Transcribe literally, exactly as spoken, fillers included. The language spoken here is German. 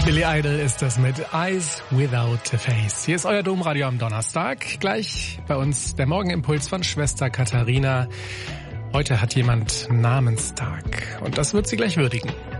Billy Idol ist das mit Eyes Without a Face. Hier ist euer Domradio am Donnerstag. Gleich bei uns der Morgenimpuls von Schwester Katharina. Heute hat jemand Namenstag und das wird sie gleich würdigen.